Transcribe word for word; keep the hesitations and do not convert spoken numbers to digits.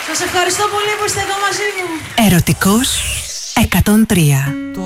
Σας ευχαριστώ πολύ που είστε εδώ μαζί μου. Ερωτικός εκατόν τρία.